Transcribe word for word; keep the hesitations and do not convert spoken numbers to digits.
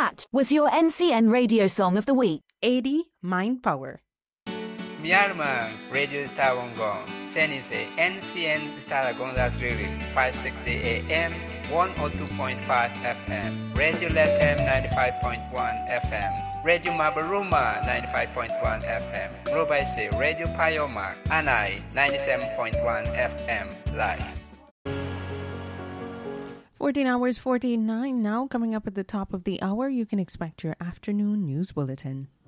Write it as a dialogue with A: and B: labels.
A: That was your N C N radio song of the week.
B: eighty Mind Power.
C: Myanmar Radio Tawangong, Senise, N C N Taragon Latrili, five sixty A M, one oh two point five F M, Radio Latam ninety-five point one F M, Radio Mabaruma ninety-five point one F M, Robaise, Radio Payoma, Anai ninety-seven point one F M, live.
B: fourteen hours forty-nine now. Coming up at the top of the hour, you can expect your afternoon news bulletin.